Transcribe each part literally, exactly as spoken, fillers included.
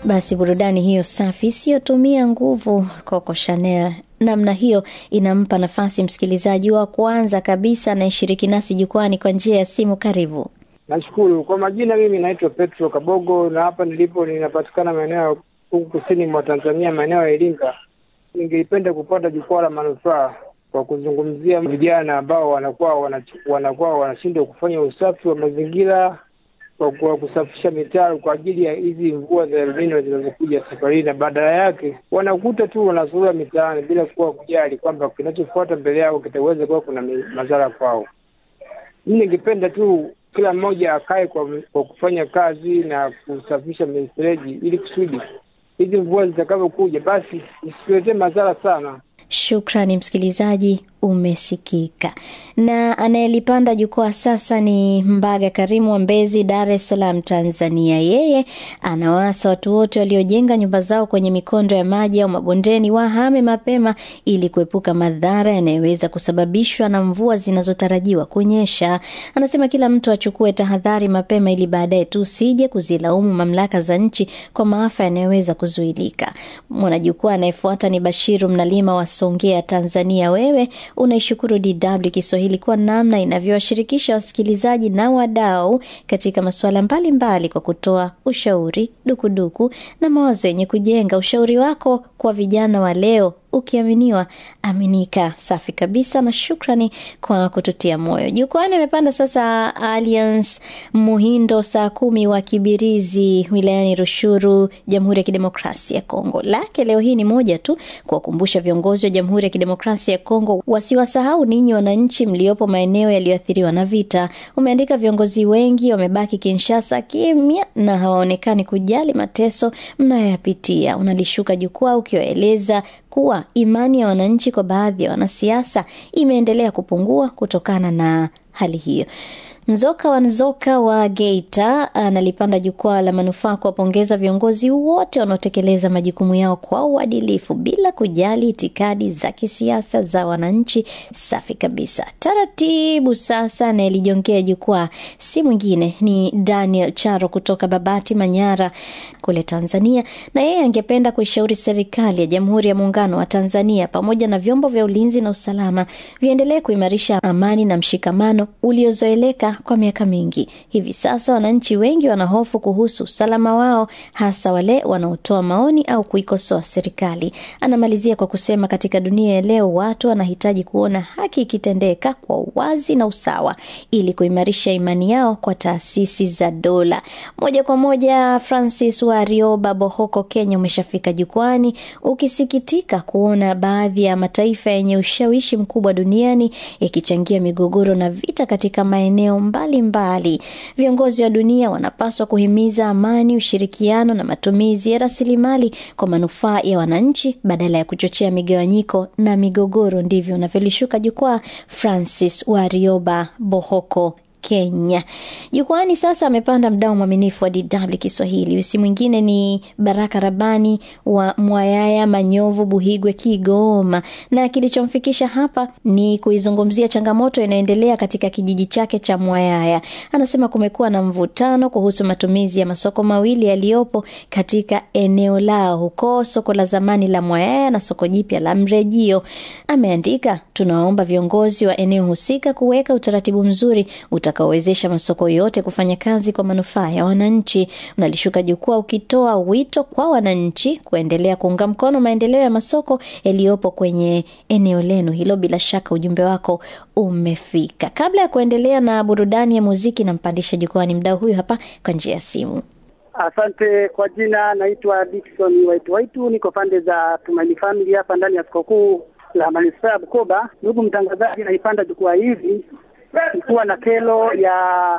Basi burudani hiyo safi isiyotumia nguvu, Coco Chanel. Namna hiyo inampa nafasi msikilizaji wa kwanza kabisa anayeshiriki nasi jukwani kwa njia ya simu. Karibu. Nashukuru. Kwa majina mimi naitwa Petro Kabogo na hapa nilipo ninapatikana maeneo huku kusini mwa Tanzania, maeneo ya Iringa. Ningependa kupata jukwaa la manufaa kwa kuzungumzia vijana ambao wanakuwa wanakuwa wanashindwa kufanya usafi wa mazingira kwa, kwa kusafisha mitaro kwa ajili ya hizi mvua za El Nino zinazokuja safari, na badala yake wanakuta tu wanazurura mitaani bila kuwa kujali kwamba kinachofuata mbele yao kitaweza kuwa kuna madhara kwao. Mimi ningependa tu kila mmoja akae kwa, kwa kufanya kazi na kusafisha mifereji ili kusudi hizi mvua zitakapokuja basi isiletee madhara sana. Shukrani msikilizaji, umesikika. Na anayelipanda jukwaa sasa ni Mbaga Karimu wa Mbezi, Dar es Salaam, Tanzania. Yeye anawaasa watu wote waliojenga nyumba zao kwenye mikondo ya maji au mabondeni wahame mapema ili kuepuka madhara yanayoweza kusababishwa na mvua zinazotarajiwa kunyesha. Anasema kila mtu achukue tahadhari mapema ili baadaye tu sije kuzilaumu mamlaka za nchi kwa maafa yanayoweza kuzuilika. Mwanajukwaa anayefuata ni Bashiru Mnalima wa Songea, Tanzania. Wewe unaishukuru D W Kiswahili kwa namna inavyowashirikisha wasikilizaji na wadau katika masuala mbalimbali kwa kutoa ushauri, dukuduku na mawazo yenye kujenga. Ushauri wako kwa vijana wa leo ukiaminiwa aminika. Safi kabisa na shukrani kwa kututia moyo. Jukwani amepanda sasa Alliance Muhindo saa kumi wa Kibirizi wilayani Rushuru, Jamhuri ya Kidemokrasia ya Kongo. Lake leo hii ni moja tu, kuwakumbusha viongozi wa Jamhuri ya Kidemokrasia ya Kongo wasiwasahau ninyi wananchi mliopo maeneo yaliyoathiriwa na vita. Umeandika viongozi wengi wamebaki Kinshasa kimya na hawaonekani kujali mateso mnayoyapitia. Unalishuka jukwaa ukiwaeleza kuwa imani ya wananchi kwa baadhi ya wanasiasa imeendelea kupungua kutokana na hali hiyo. Nzoka wa Nzoka wa Geita analipanda jukwaa la manufaa kuwapongeza viongozi wote wanaotekeleza majukumu yao kwa uadilifu bila kujali itikadi za kisiasa za wananchi. Safi kabisa. Taratibu sasa na ilijongea jukwaa si mwingine ni Daniel Charo kutoka Babati, Manyara kule Tanzania, na yeye angependa kuishauri serikali ya Jamhuri ya Muungano wa Tanzania pamoja na vyombo vya ulinzi na usalama viendelee kuimarisha amani na mshikamano uliozoeleka kwa miaka mingi. Hivi sasa wananchi wengi wanahofu kuhusu usalama wao, hasa wale wanaotoa maoni au kuikosoa serikali. Anamalizia kwa kusema katika dunia ya leo watu wanahitaji kuona haki ikitendeka kwa uwazi na usawa ili kuimarisha imani yao kwa taasisi za dola. Moja kwa moja Francis Warioba, Bohoko, Kenya umeshafika jukwani ukisikitika kuona baadhi ya mataifa yenye ushawishi mkubwa duniani yakichangia migogoro na vita katika maeneo mbali mbali. Viongozi wa dunia wanapaswa kuhimiza amani, ushirikiano na matumizi ya rasilimali kwa manufaa ya wananchi badala ya kuchochea migawanyiko na migogoro. Ndivyo unavyolishuka jukwaa Francis Warioba, Bohoko, Kenya. Jukwani sasa amepanda mdau mwaminifu wa D W Kiswahili. Usi mwingine ni Baraka Rabani wa Mwayaya, Manyovu, Buhigwe, Kigoma. Na kilichomfikisha hapa ni kuizungumzia changamoto inayoendelea katika kijiji chake cha Mwayaya. Anasema kumekuwa na mvutano kuhusu matumizi ya masoko mawili yaliyopo katika eneo lao huko, soko la zamani la Mwayaya na soko jipya la Mrejio. Ameandika, tunaomba viongozi wa eneo husika kuweka utaratibu mzuri utakaowezesha masoko yote kufanya kazi kwa manufaa ya wananchi. Unalishuka jukwaa ukitoa wito kwa wananchi kuendelea kuunga mkono maendeleo ya masoko yaliyopo kwenye eneo lenu hilo. Bila shaka ujumbe wako umefika. Kabla ya kuendelea na burudani ya muziki, nampandisha jukwani mdau huyu hapa kwa njia ya simu. Asante. Kwa jina naitwa Dickson Waitu Waitu, niko pande za Tumaini Family hapa ndani ya sikukuu la manispaa ya Bukoba. Ndugu mtangazaji, naipanda jukwaa hivi kuwa na kelo ya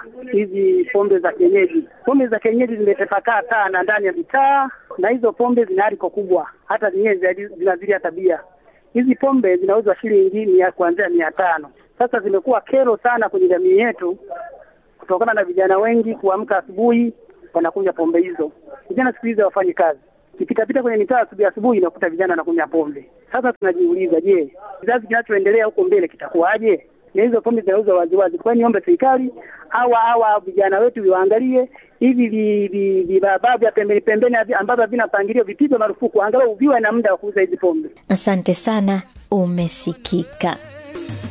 hizi pombe za kienyeji. Pombe za kienyeji zimetapakaa sana ndani ya mitaa, na hizo pombe zina hariko kubwa, hata zenyewe zinazidia tabia. Hizi pombe zinauzwa shilingi ya kuanzia mia tano. Sasa zimekuwa kero sana kwenye jamii yetu kutokana na vijana wengi kuamka asubuhi wanakunywa pombe hizo. Vijana siku hizi wafanye kazi. Kipita kwenye mitaa asubuhi asubuhi nakuta vijana wanakunywa pombe. Sasa tunajiuliza, je, kizazi kinachoendelea huko mbele kitakuwaje? na hizo pombe zinauzwa waziwazi. Kwa hiyo niombe serikali hawa hawa vijana wetu viwaangalie hivi vibaba vya pembeni pembeni ambavyo vinapangilio vipigwe marufuku, angalau viwe na muda wa kuuza hizi pombe. Asante sana, umesikika.